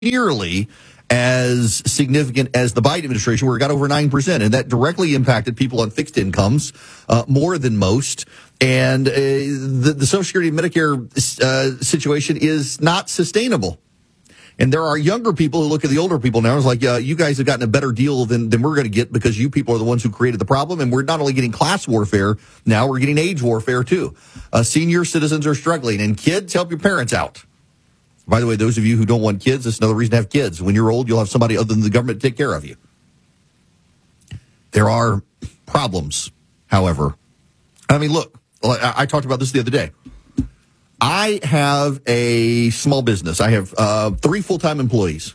nearly as significant as the Biden administration, where it got over 9%, and that directly impacted people on fixed incomes more than most. And the Social Security and Medicare situation is not sustainable. And there are younger people who look at the older people now and it's like, you guys have gotten a better deal than we're going to get because you people are the ones who created the problem. And we're not only getting class warfare now, we're getting age warfare too. Senior citizens are struggling, and kids, help your parents out. By the way, those of you who don't want kids, that's another reason to have kids. When you're old, you'll have somebody other than the government to take care of you. There are problems, however. I mean, look, I talked about this the other day. I have a small business. I have 3 full-time employees.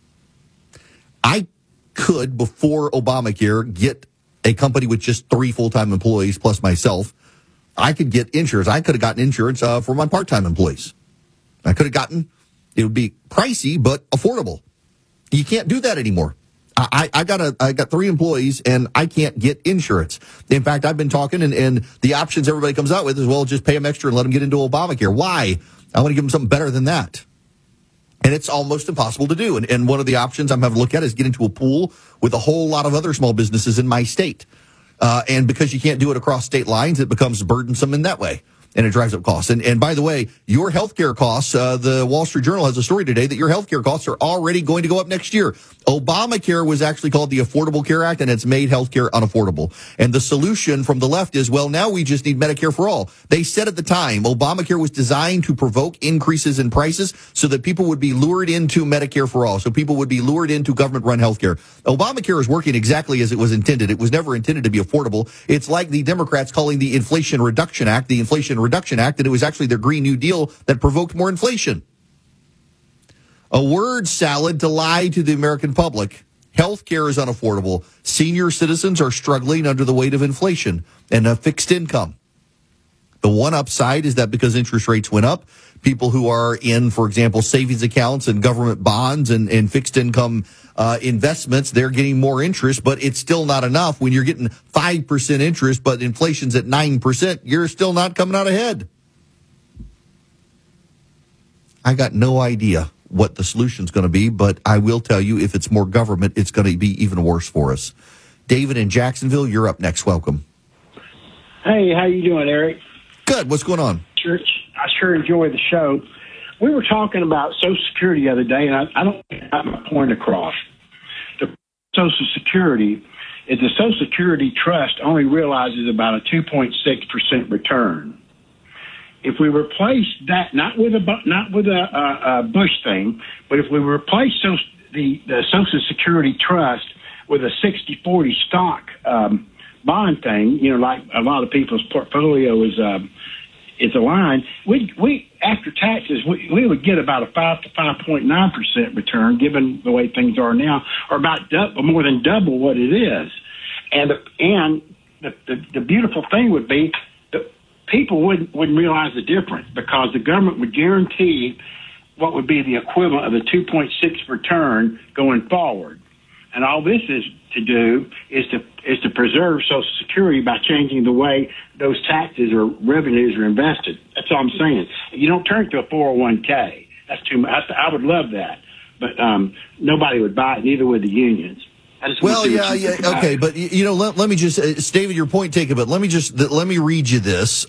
I could, before Obamacare, get a company with just 3 full-time employees plus myself. I could get insurance. I could have gotten insurance for my part-time employees. I could have gotten, it would be pricey, but affordable. You can't do that anymore. I got 3 employees and I can't get insurance. In fact, I've been talking and the options everybody comes out with is, well, just pay them extra and let them get into Obamacare. Why? I want to give them something better than that. And it's almost impossible to do. And one of the options I'm having to look at is get into a pool with a whole lot of other small businesses in my state. And because you can't do it across state lines, it becomes burdensome in that way. And it drives up costs. And by the way, your healthcare costs, the Wall Street Journal has a story today that your healthcare costs are already going to go up next year. Obamacare was actually called the Affordable Care Act, and it's made healthcare unaffordable. And the solution from the left is, well, now we just need Medicare for all. They said at the time, Obamacare was designed to provoke increases in prices so that people would be lured into Medicare for all. So people would be lured into government-run healthcare. Obamacare is working exactly as it was intended. It was never intended to be affordable. It's like the Democrats calling the Inflation Reduction Act the Inflation Reduction Act, and it was actually their Green New Deal that provoked more inflation. A word salad to lie to the American public. Health care is unaffordable. Senior citizens are struggling under the weight of inflation and a fixed income. The one upside is that because interest rates went up, people who are in, for example, savings accounts and government bonds and fixed income investments, they're getting more interest, but it's still not enough. When you're getting 5% interest, but inflation's at 9%, you're still not coming out ahead. I got no idea what the solution's going to be, but I will tell you, if it's more government, it's going to be even worse for us. David in Jacksonville, you're up next. Welcome. Hey, how you doing, Eric? Good. What's going on? I sure enjoy the show. We were talking about Social Security the other day, and I don't get my point across. The Social Security is the Social Security Trust only realizes about a 2.6% return. If we replace that, not with a Bush thing, but if we replace the Social Security Trust with a 60-40 stock bond thing, like a lot of people's portfolio is aligned, we after taxes we would get about a 5 to 5.9% return, given the way things are now, or about more than double what it is. And the beautiful thing would be that people wouldn't realize the difference, because the government would guarantee what would be the equivalent of a 2.6 return going forward. And all this is to do is to preserve Social Security by changing the way those taxes or revenues are invested. That's all I'm saying. You don't turn it to a 401k. That's too much. I would love that, but nobody would buy it. Neither would the unions. Well, yeah, okay, but let me just, David, your point taken, but let me read you this.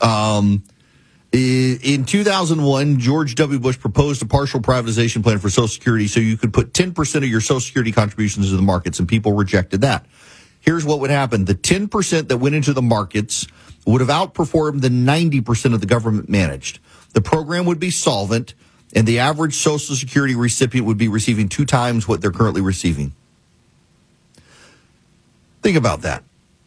In 2001, George W. Bush proposed a partial privatization plan for Social Security so you could put 10% of your Social Security contributions into the markets, and people rejected that. Here's what would happen. The 10% that went into the markets would have outperformed the 90% of the government managed. The program would be solvent, and the average Social Security recipient would be receiving 2 times what they're currently receiving. Think about that.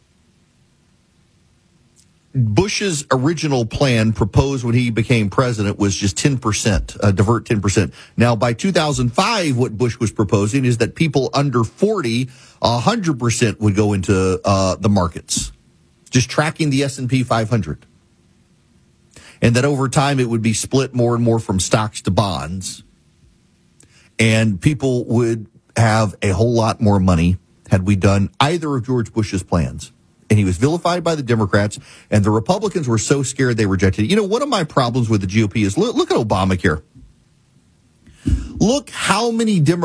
Bush's original plan proposed when he became president was just 10%, divert 10%. Now, by 2005, what Bush was proposing is that people under 40, 100% would go into the markets, just tracking the S&P 500. And that over time, it would be split more and more from stocks to bonds. And people would have a whole lot more money had we done either of George Bush's plans. And he was vilified by the Democrats, and the Republicans were so scared they rejected it. One of my problems with the GOP is look at Obamacare. look how many